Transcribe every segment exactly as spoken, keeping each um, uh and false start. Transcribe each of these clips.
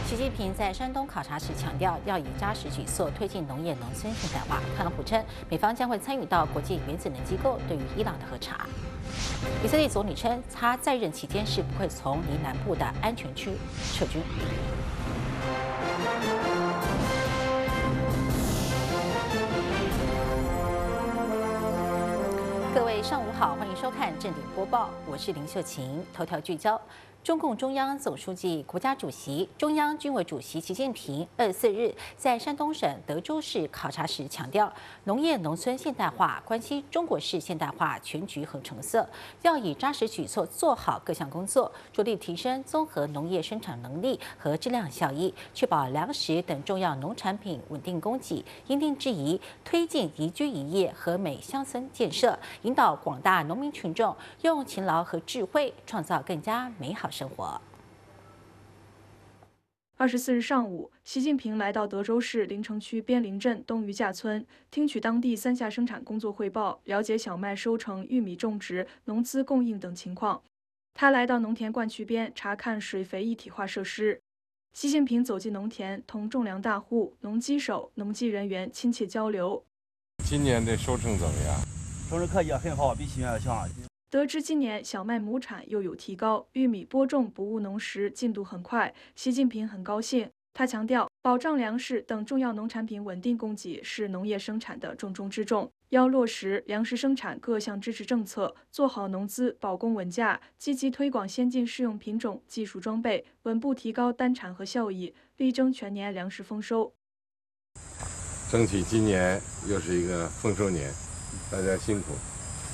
习近平在山东考察时强调，要以扎实举措推进农业农村现代化。特朗普称，美方将会参与到国际原子能机构对于伊朗的核查。以色列总理称，他在任期间是不会从离南部的安全区撤军。各位上午好，欢迎收看正点播报，我是林秀琴。头条聚焦：中共中央总书记、国家主席、中央军委主席习近平二十四日在山东省德州市考察时强调，农业农村现代化关系中国式现代化全局和成色，要以扎实举措做好各项工作，着力提升综合农业生产能力和质量效益，确保粮食等重要农产品稳定供给，因地制宜推进宜居宜业和美乡村建设，引导广大农民群众用勤劳和智慧创造更加美好生活。 二十四日上午，习近平来到德州市临城区边林镇东余架村，听取当地三下生产工作汇报，了解小麦收成、玉米种植、农资供应等情况。他来到农田灌区边查看水肥一体化设施。习近平走进农田，同种粮大户、农机手、农技人员亲切交流。 今年的收成怎么样？ 收成可以很好，比去年要强。 得知今年小麦亩产又有提高，玉米播种不误农时进度很快，习近平很高兴。他强调，保障粮食等重要农产品稳定供给是农业生产的重中之重，要落实粮食生产各项支持政策，做好农资保供稳价，积极推广先进适用品种、技术装备，稳步提高单产和效益，力争全年粮食丰收。 争取今年又是一个丰收年，大家辛苦。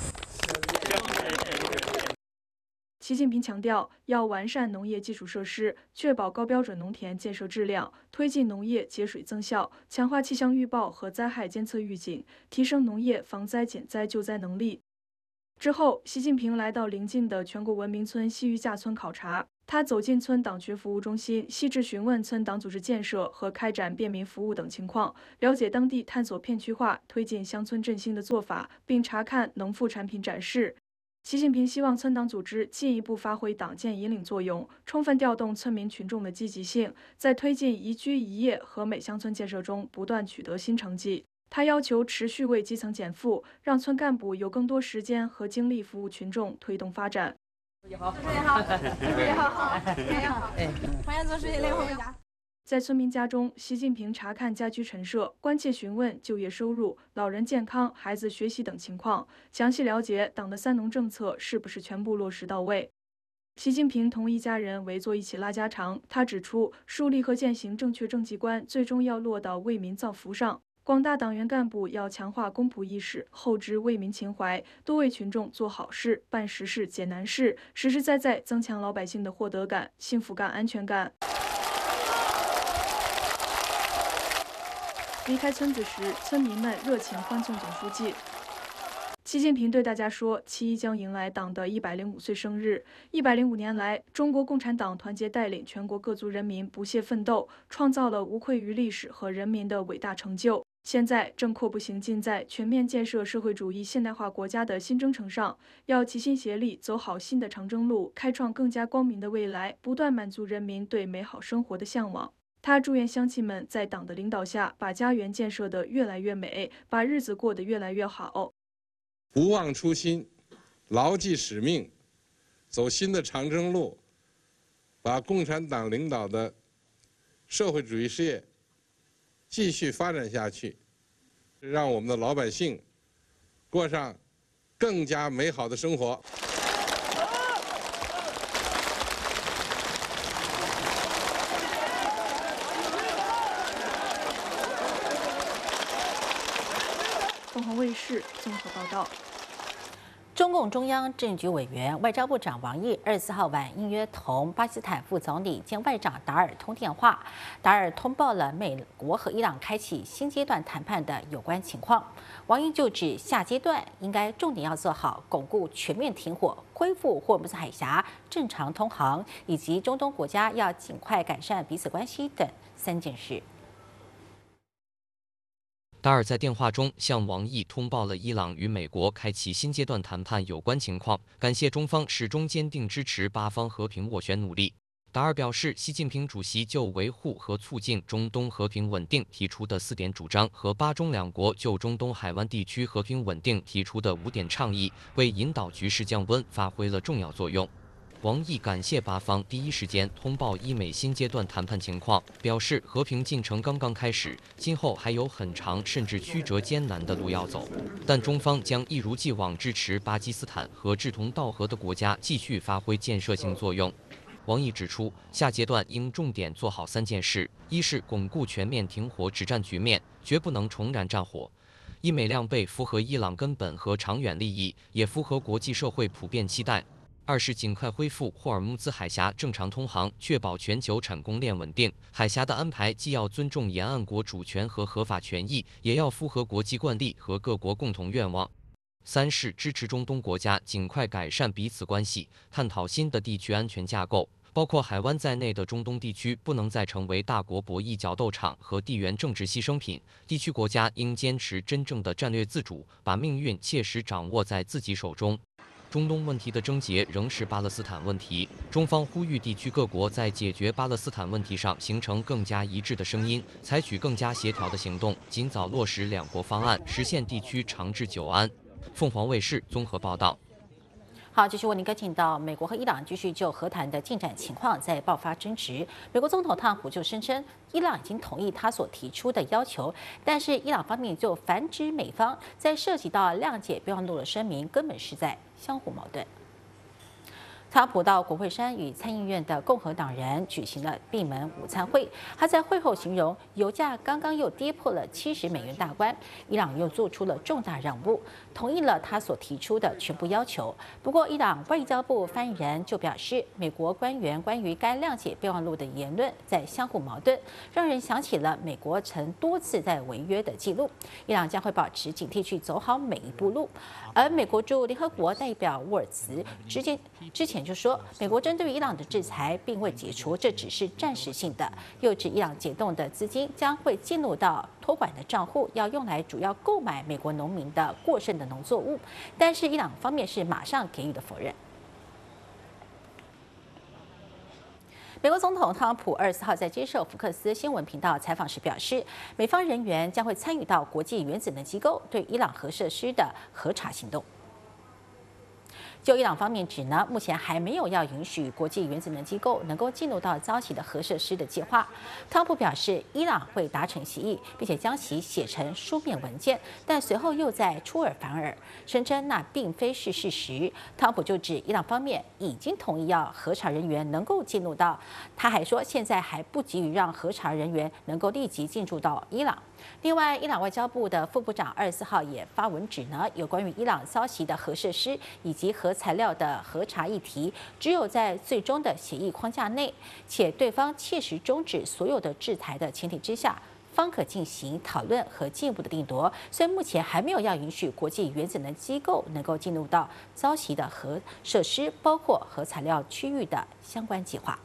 习近平强调，要完善农业基础设施，确保高标准农田建设质量，推进农业节水增效，强化气象预报和灾害监测预警，提升农业防灾减灾救灾能力。之后，习近平来到邻近的全国文明村西余架村考察。他走进村党学服务中心，细致询问村党组织建设和开展便民服务等情况，了解当地探索片区化、推进乡村振兴的做法，并查看农副产品展示。习近平希望村党组织进一步发挥党建引领作用，充分调动村民群众的积极性，在推进宜居宜业和美乡村建设中不断取得新成绩。他要求持续为基层减负，让村干部有更多时间和精力服务群众，推动发展。 主席好，主席好，主席好，好，主席好，哎，欢迎总书记来我们家。 在村民家中，习近平查看家居陈设，关切询问就业收入、老人健康、孩子学习等情况，详细了解党的三农政策是不是全部落实到位。习近平同一家人围坐一起拉家常，他指出，树立和践行正确政绩观，最终要落到为民造福上。广大党员干部要强化公仆意识，厚植为民情怀，多为群众做好事、办实事、解难事，实实在在增强老百姓的获得感、幸福感、安全感。离开村子时，村民们热情欢送总书记。习近平对大家说，七一将迎来党的一百零五岁生日。一百零五年来，中国共产党团结带领全国各族人民不懈奋斗，创造了无愧于历史和人民的伟大成就。现在正阔步行进在全面建设社会主义现代化国家的新征程上，要齐心协力走好新的长征路，开创更加光明的未来，不断满足人民对美好生活的向往。他祝愿乡亲们在党的领导下，把家园建设得越来越美，把日子过得越来越好。 不忘初心，牢记使命，走新的长征路，把共产党领导的社会主义事业继续发展下去，让我们的老百姓过上更加美好的生活。 凤凰卫视综合报道。 中共中央政局委员、外交部长王毅二十四号晚应约同巴基斯坦副总理兼外长达尔通电话，达尔通报了美国和伊朗开启新阶段谈判的有关情况。王毅就指，下阶段应该重点要做好巩固全面停火、恢复霍尔木兹海峡正常通航，以及中东国家要尽快改善彼此关系等三件事。 达尔在电话中向王毅通报了伊朗与美国开启新阶段谈判有关情况，感谢中方始终坚定支持巴方和平斡旋努力。 达尔表示，习近平主席就维护和促进中东和平稳定提出的四点主张和巴中两国就中东海湾地区和平稳定提出的五点倡议，为引导局势降温发挥了重要作用。王毅感谢巴方第一时间通报伊美新阶段谈判情况，表示和平进程刚刚开始，今后还有很长甚至曲折艰难的路要走，但中方将一如既往支持巴基斯坦和志同道合的国家继续发挥建设性作用。王毅指出，下阶段应重点做好三件事：一是巩固全面停火止战局面，绝不能重燃战火。伊美两备符合伊朗根本和长远利益，也符合国际社会普遍期待。二是尽快恢复霍尔木兹海峡正常通航，确保全球产供链稳定。海峡的安排既要尊重沿岸国主权和合法权益，也要符合国际惯例和各国共同愿望。三是支持中东国家尽快改善彼此关系，探讨新的地区安全架构，包括海湾在内的中东地区不能再成为大国博弈角斗场和地缘政治牺牲品。地区国家应坚持真正的战略自主，把命运切实掌握在自己手中。中东问题的症结仍是巴勒斯坦问题，中方呼吁地区各国在解决巴勒斯坦问题上形成更加一致的声音，采取更加协调的行动，尽早落实两国方案，实现地区长治久安。凤凰卫视综合报道。 好，继续为您跟进到美国和伊朗继续就和谈的进展情况在爆发争执。美国总统特朗普就声称，伊朗已经同意他所提出的要求，但是伊朗方面就反指美方在涉及到谅解备忘录的声明，根本是在相互矛盾。特朗普到国会山与参议院的共和党人举行了闭门午餐会。他在会后形容，油价刚刚又跌破了七十美元大关，伊朗又做出了重大让步，同意了他所提出的全部要求。不过，伊朗外交部发言人就表示，美国官员关于该谅解备忘录的言论在相互矛盾，让人想起了美国曾多次在违约的记录。伊朗将会保持警惕，去走好每一步路。而美国驻联合国代表沃尔茨之前之前就说，美国针对伊朗的制裁并未解除，这只是暂时性的。又指伊朗解冻的资金将会进入到托管的账户，要用来主要购买美国农民的过剩的农作物。但是伊朗方面是马上给予了否认。美国总统特朗普二十四号在接受福克斯新闻频道采访时表示，美方人员将会参与到国际原子能机构对伊朗核设施的核查行动。就伊朗方面指呢，目前还没有要允许国际原子能机构能够进入到遭袭的核设施的计划。特朗普表示，伊朗会达成协议，并且将其写成书面文件，但随后又在出尔反尔，声称那并非是事实。特朗普就指伊朗方面已经同意要核查人员能够进入到，他还说现在还不急于让核查人员能够立即进驻到伊朗。另外，伊朗外交部的副部长二十四号也发文指呢，有关于伊朗遭袭的核设施以及核材料的核查议题，只有在最终的协议框架内，且对方切实终止所有的制裁的前提之下，方可进行讨论和进一步的定夺。所以目前还没有要允许国际原子能机构能够进入到遭袭的核设施，包括核材料区域的相关计划。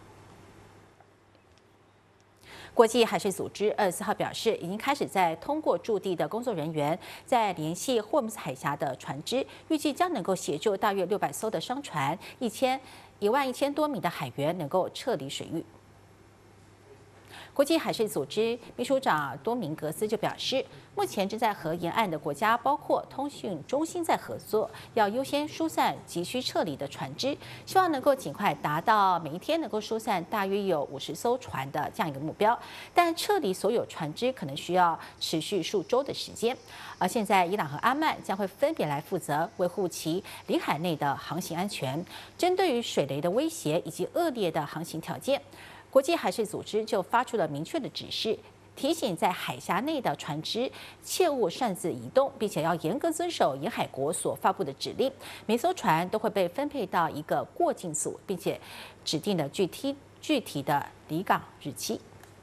国际海事组织二十四号表示，已经开始在通过驻地的工作人员在联系霍尔木兹海峡的船只，预计将能够协助大约六百艘的商船、一千一万一千多名的海员能够撤离水域。国际海事组织秘书长多明格斯就表示，目前正在和沿岸的国家，包括通讯中心在合作，要优先疏散急需撤离的船只，希望能够尽快达到每一天能够疏散大约有五十艘船的这样一个目标。但撤离所有船只可能需要持续数周的时间。而现在，伊朗和阿曼将会分别来负责维护其领海内的航行安全，针对于水雷的威胁以及恶劣的航行条件。国际海事组织就发出了明确的指示，提醒在海峡内的船只切勿擅自移动，并且要严格遵守沿海国所发布的指令。每艘船都会被分配到一个过境组，并且指定了具体具体的离港日期。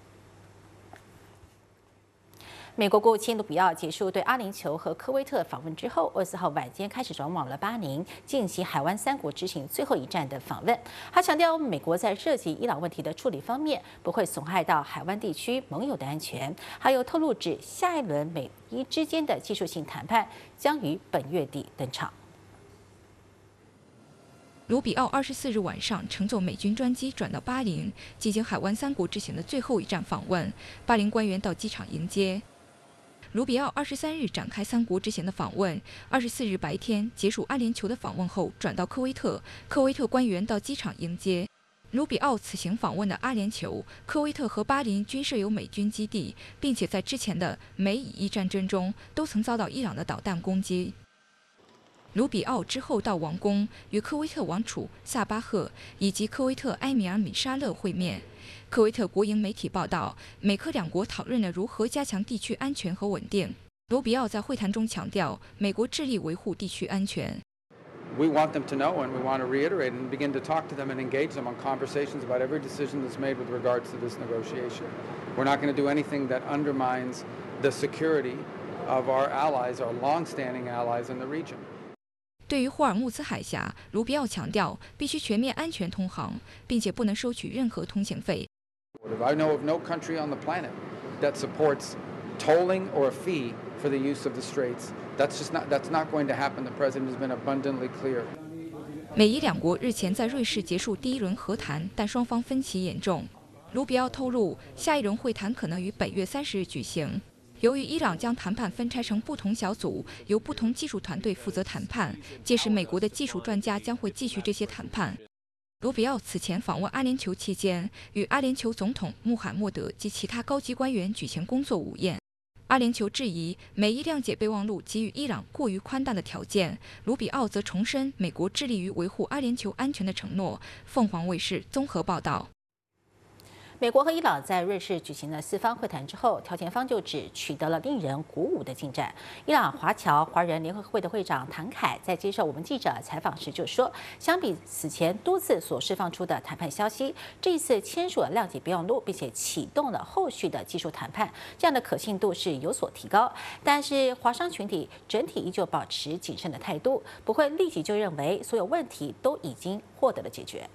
美国国务卿卢比奥结束对阿联酋和科威特访问之后，二十四号晚间开始转往了巴宁，进行海湾三国之行最后一站的访问。他强调，美国在涉及伊朗问题的处理方面不会损害到海湾地区盟友的安全，还有透露指下一轮美伊之间的技术性谈判将于本月底登场。 卢比奥二十四日晚上乘坐美军专机转到巴林，进行海湾三国之行的最后一站访问。巴林官员到机场迎接。卢比奥二十三日展开三国之行的访问，二十四日白天结束阿联酋的访问后，转到科威特，科威特官员到机场迎接。卢比奥此行访问的阿联酋、科威特和巴林均设有美军基地，并且在之前的美以伊战争中都曾遭到伊朗的导弹攻击。卢比奥之后到王宫，与科威特王储萨巴赫以及科威特埃米尔米沙勒会面。科威特国营媒体报道，美科两国讨论了如何加强地区安全和稳定。卢比奥在会谈中强调，美国致力维护地区安全。 We want them to know, and we want to reiterate and begin to talk to them and engage them on conversations about every decision that's made with regards to this negotiation. We're not going to do anything that undermines the security of our allies, our long-standing allies in the region. 对于霍尔木兹海峡，卢比奥强调必须全面安全通航，并且不能收取任何通行费。 I know of no country on the planet that supports tolling or a fee for the use of the straits. That's just not that's not going to happen. The president has been abundantly clear. 美伊两国日前在瑞士结束第一轮和谈，但双方分歧严重。卢比奥透露，下一轮会谈可能于本月三十日举行。由于伊朗将谈判分拆成不同小组，由不同技术团队负责谈判，届时美国的技术专家将会继续这些谈判。卢比奥此前访问阿联酋期间，与阿联酋总统穆罕默德及其他高级官员举行工作午宴。阿联酋质疑美伊谅解备忘录给予伊朗过于宽大的条件，卢比奥则重申美国致力于维护阿联酋安全的承诺。凤凰卫视综合报道。 美国和伊朗在瑞士举行了四方会谈之后，条前方就指取得了令人鼓舞的进展。伊朗华侨华人联合会的会长谭凯在接受我们记者采访时就说，相比此前多次所释放出的谈判消息，这一次签署了谅解备忘录，并且启动了后续的技术谈判，这样的可信度是有所提高。但是华商群体整体依旧保持谨慎的态度，不会立即就认为所有问题都已经获得了解决。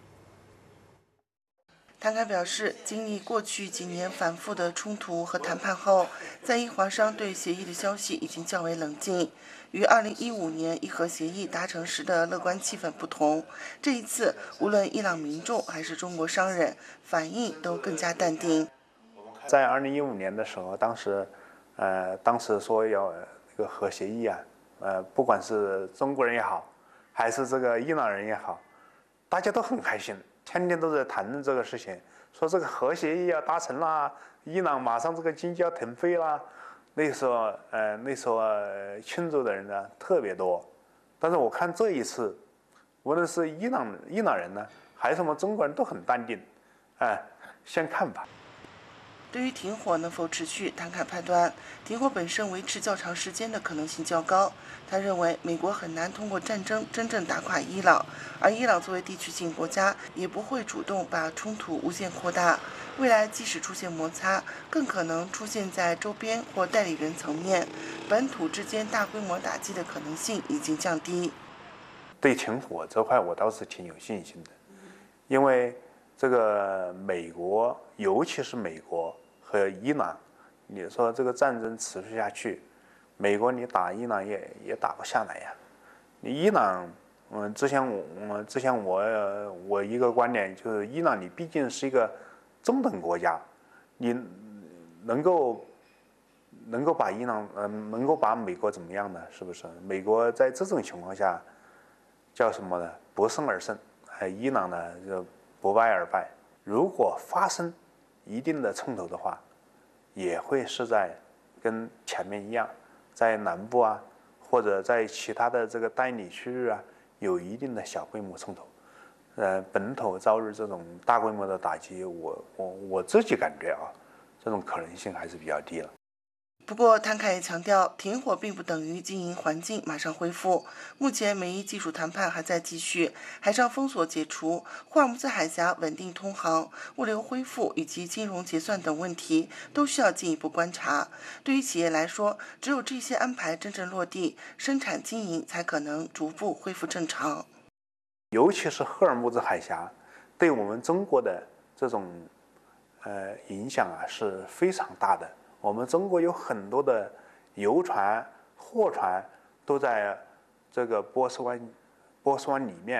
谭凯表示，经历过去几年反复的冲突和谈判后，在伊华商对协议的消息已经较为冷静。与二零一五年伊核协议达成时的乐观气氛不同，这一次无论伊朗民众还是中国商人，反应都更加淡定。 在二零一五年的时候，当时，呃，当时说要这个核协议啊，呃，不管是中国人也好，还是这个伊朗人也好，大家都很开心。天天都在谈论这个事情，说这个核协议要达成啦，伊朗马上这个经济要腾飞啦。那时候，呃，那时候、呃、庆祝的人呢特别多。但是我看这一次，无论是伊朗伊朗人呢，还是我们中国人都很淡定，哎、呃，先看吧。 对于停火能否持续，谭凯判断，停火本身维持较长时间的可能性较高。他认为，美国很难通过战争真正打垮伊朗，而伊朗作为地区性国家，也不会主动把冲突无限扩大。未来即使出现摩擦，更可能出现在周边或代理人层面，本土之间大规模打击的可能性已经降低。 对停火这块，我倒是挺有信心的，因为这个美国，尤其是美国和伊朗，你说这个战争持续下去，美国你打伊朗也也打不下来呀。你伊朗，嗯，之前我，嗯，之前我我一个观点就是，伊朗你毕竟是一个中等国家，你能够能够把伊朗，嗯、呃，能够把美国怎么样呢？是不是？美国在这种情况下叫什么呢？不胜而胜，哎，伊朗呢就不败而败。如果发生一定的冲突的话，也会是在跟前面一样，在南部啊，或者在其他的这个代理区域啊，有一定的小规模冲突。呃，本土遭遇这种大规模的打击，我我我自己感觉啊，这种可能性还是比较低了。 不过，谭凯也强调，停火并不等于经营环境马上恢复。目前，美伊技术谈判还在继续，海上封锁解除，霍尔木兹海峡稳定通航、物流恢复以及金融结算等问题都需要进一步观察。对于企业来说，只有这些安排真正落地，生产经营才可能逐步恢复正常。 尤其是赫尔木兹海峡，对我们中国的这种呃影响啊是非常大的。我们中国有很多的游船、货船都在这个波斯湾、波斯湾里面，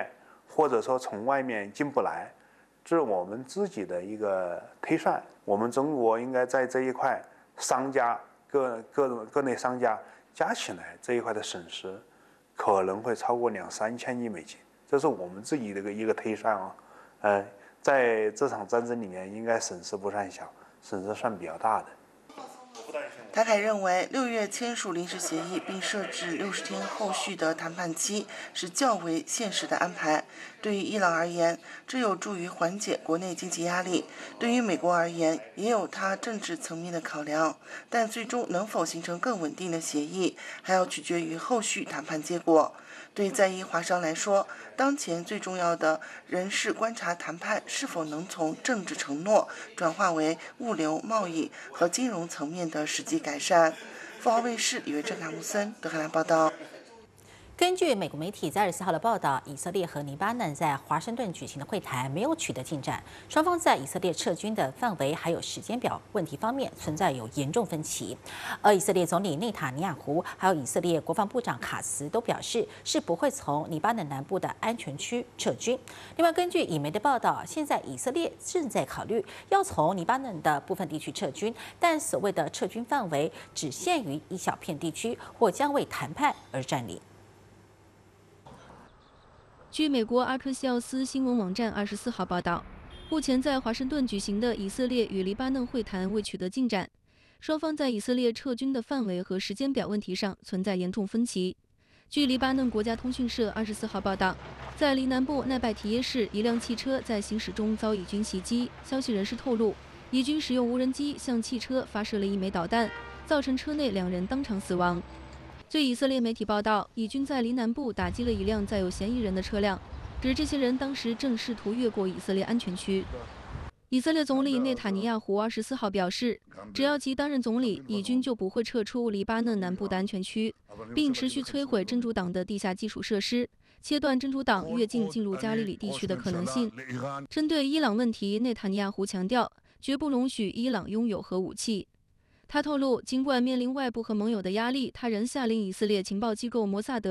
或者说从外面进不来，这是我们自己的一个推算。我们中国应该在这一块商家各各种各类商家加起来这一块的损失可能会超过两三千亿美金，这是我们自己的一个一个推算啊。呃，在这场战争里面，应该损失不算小，损失算比较大的。 谭凯认为，六月签署临时协议并设置六十天后续的谈判期是较为现实的安排。对于伊朗而言，这有助于缓解国内经济压力；对于美国而言，也有它政治层面的考量。但最终能否形成更稳定的协议，还要取决于后续谈判结果。对在伊华商来说，当前最重要的仍是观察谈判是否能从政治承诺转化为物流、贸易和金融层面的实际改善。富豪卫视里约郑塔穆森德黑兰报道。 根据美国媒体在二十四号的报道，以色列和黎巴嫩在华盛顿举行的会谈没有取得进展，双方在以色列撤军的范围还有时间表问题方面存在有严重分歧。而以色列总理内塔尼亚胡还有以色列国防部长卡茨都表示是不会从黎巴嫩南部的安全区撤军。另外，根据以媒的报道，现在以色列正在考虑要从黎巴嫩的部分地区撤军，但所谓的撤军范围只限于一小片地区，或将为谈判而占领。 据美国阿克西奥斯新闻网站二十四号报道，目前在华盛顿举行的以色列与黎巴嫩会谈未取得进展，双方在以色列撤军的范围和时间表问题上存在严重分歧。据黎巴嫩国家通讯社二十四号报道，在黎南部奈拜提耶市，一辆汽车在行驶中遭以军袭击。消息人士透露，以军使用无人机向汽车发射了一枚导弹，造成车内两人当场死亡。据以色列媒体报道，以军在黎南部打击了一辆载有嫌疑人的车辆，指这些人当时正试图越过以色列安全区。以色列总理内塔尼亚胡二十四号表示，只要其担任总理，以军就不会撤出黎巴嫩南部的安全区，并持续摧毁真主党的地下基础设施，切断真主党越境进入加利里地区的可能性。针对伊朗问题，内塔尼亚胡强调，绝不容许伊朗拥有核武器。他透露，尽管面临外部和盟友的压力，他仍下令以色列情报机构摩萨德